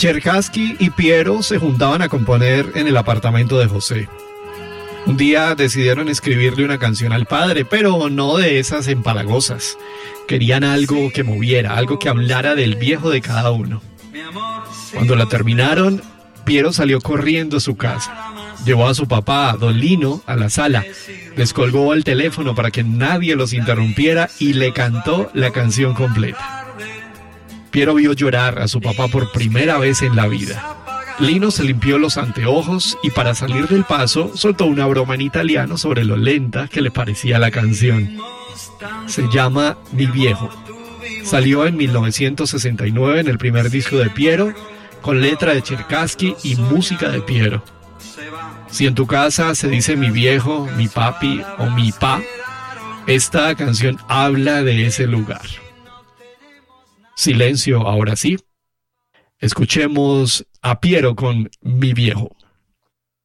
Cherkassky y Piero se juntaban a componer en el apartamento de José. Un día decidieron escribirle una canción al padre, pero no de esas empalagosas. Querían algo que moviera, algo que hablara del viejo de cada uno. Cuando la terminaron, Piero salió corriendo a su casa. Llevó a su papá, don Lino, a la sala. Descolgó el teléfono para que nadie los interrumpiera y le cantó la canción completa. Piero vio llorar a su papá por primera vez en la vida. Lino se limpió los anteojos y para salir del paso soltó una broma en italiano sobre lo lenta que le parecía la canción. Se llama Mi Viejo. Salió en 1969 en el primer disco de Piero, con letra de Cherkassky y música de Piero. Si en tu casa se dice mi viejo, mi papi o mi pa, esta canción habla de ese lugar. Silencio, ahora sí. Escuchemos a Piero con Mi Viejo.